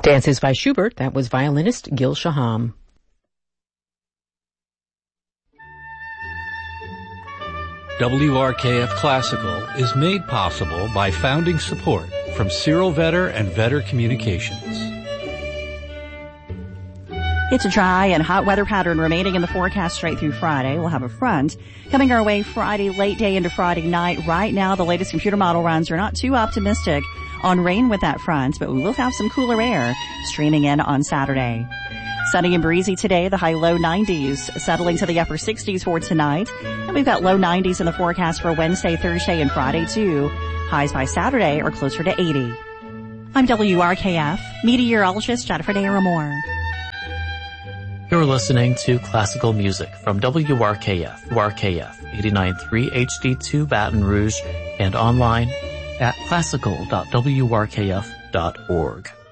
Dances by Schubert, that was violinist Gil Shaham. WRKF Classical is made possible by founding support from Cyril Vetter and Vetter Communications. It's a dry and hot weather pattern remaining in the forecast straight through Friday. We'll have a front coming our way Friday, late day into Friday night. Right now, the latest computer model runs are not too optimistic on rain with that front, but we will have some cooler air streaming in on Saturday. Sunny and breezy today, the high low 90s, settling to the upper 60s for tonight. And we've got low 90s in the forecast for Wednesday, Thursday, and Friday too. Highs by Saturday are closer to 80. I'm WRKF meteorologist Jennifer Daramore. You're listening to classical music from WRKF, WRKF 89.3 HD2 Baton Rouge, and online at classical.wrkf.org.